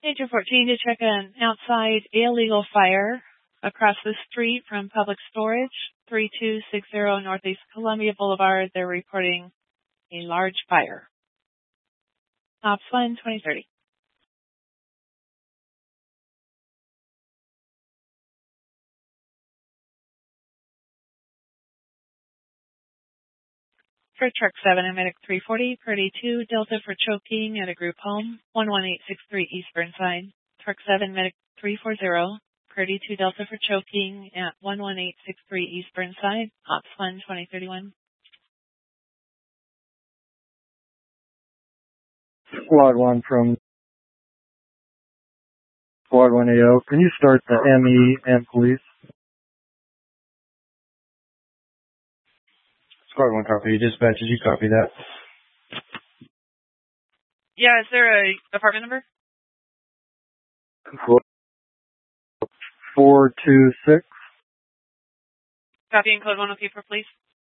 Agent 14 to check an outside illegal fire across the street from Public Storage, 3260 Northeast Columbia Boulevard. They're reporting a large fire. Ops 1, 2030. For Truck 7 and Medic 340, Purdy 2, Delta for choking at a group home, 11863 East Burnside. Truck 7, Medic 340, Purdy 2, Delta for choking at 11863 East Burnside. Ops 1, 2031. Squad 1 from Squad 1 AO. Can you start the ME and police? Squad 1 copy. Dispatch, did you copy that? Yeah, is there a apartment number? 426. Copy and code 104, please.